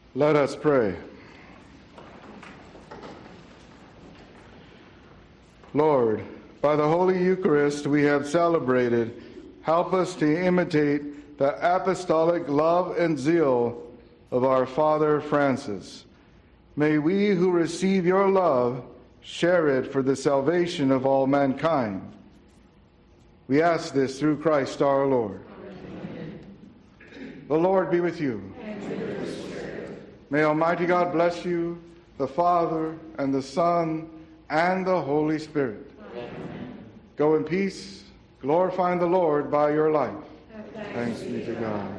Let us pray. Lord, by the Holy Eucharist we have celebrated, help us to imitate the apostolic love and zeal of our Father Francis. May we who receive your love share it for the salvation of all mankind. We ask this through Christ our Lord. Amen. The Lord be with you. And with your spirit. May Almighty God bless you, the Father, and the Son, and the Holy Spirit. Amen. Go in peace, glorifying the Lord by your life. Thanks be to God.